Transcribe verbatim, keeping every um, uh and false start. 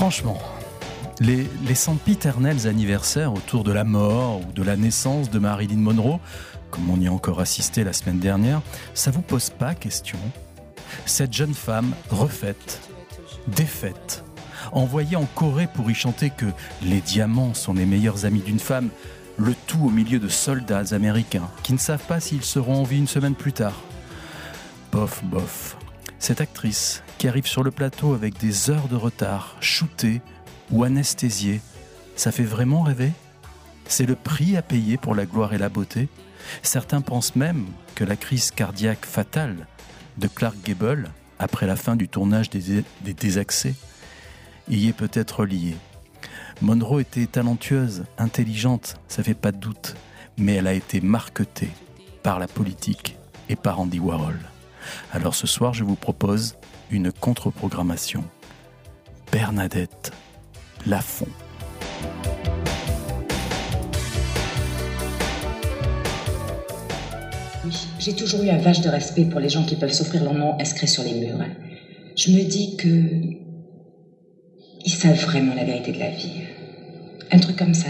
Franchement, les, les sempiternels anniversaires autour de la mort ou de la naissance de Marilyn Monroe, comme on y a encore assisté la semaine dernière, ça vous pose pas question ? Cette jeune femme refaite, défaite, envoyée en Corée pour y chanter que les diamants sont les meilleurs amis d'une femme, le tout au milieu de soldats américains qui ne savent pas s'ils seront en vie une semaine plus tard. Bof, bof. Cette actrice qui arrive sur le plateau avec des heures de retard, shootée ou anesthésiée, ça fait vraiment rêver ? C'est le prix à payer pour la gloire et la beauté ? Certains pensent même que la crise cardiaque fatale de Clark Gable, après la fin du tournage des, des Désaxés, y est peut-être liée. Monroe était talentueuse, intelligente, ça fait pas de doute, mais elle a été marquetée par la politique et par Andy Warhol. Alors ce soir, je vous propose une contre-programmation. Bernadette Lafont. Oui, j'ai toujours eu un vache de respect pour les gens qui peuvent s'offrir leur nom inscrit sur les murs. Je me dis que ils savent vraiment la vérité de la vie. Un truc comme ça, non ?